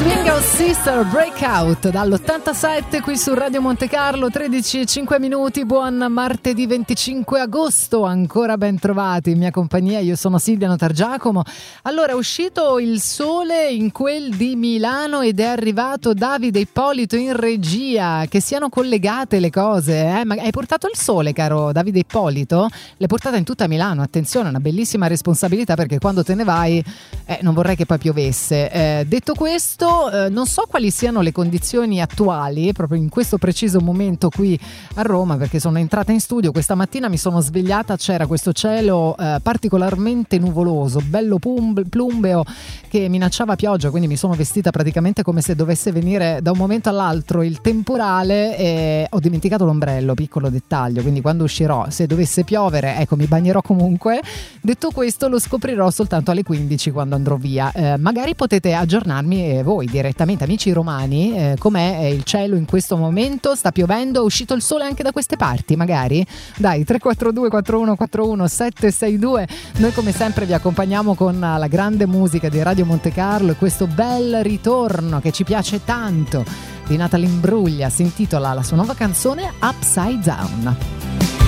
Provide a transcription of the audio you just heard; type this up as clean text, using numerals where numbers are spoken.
Sister Breakout dall'87 qui su Radio Monte Carlo, 13:05. Buon martedì 25 agosto, ancora ben trovati in mia compagnia. Io sono Silvia Notargiacomo. Allora, è uscito il sole in quel di Milano ed è arrivato Davide Ippolito in regia. Che siano collegate le cose, Ma hai portato il sole, caro Davide Ippolito? L'hai portata in tutta Milano. Attenzione, è una bellissima responsabilità, perché quando te ne vai non vorrei che poi piovesse. Detto questo, non so quali siano le condizioni attuali proprio in questo preciso momento qui a Roma, perché sono entrata in studio questa mattina, mi sono svegliata, c'era questo cielo particolarmente nuvoloso, bello plumbeo, che minacciava pioggia, quindi mi sono vestita praticamente come se dovesse venire da un momento all'altro il temporale, e ho dimenticato l'ombrello, piccolo dettaglio, quindi quando uscirò, se dovesse piovere, ecco, mi bagnerò comunque. Detto questo, lo scoprirò soltanto alle 15 quando andrò via. Magari potete aggiornarmi voi direttamente, amici romani, com'è il cielo in questo momento? Sta piovendo? È uscito il sole anche da queste parti magari? Dai, 342 4141 762. Noi come sempre vi accompagniamo con la grande musica di Radio Monte Carlo e questo bel ritorno che ci piace tanto di Natalie Imbruglia. Si intitola la sua nuova canzone Upside Down.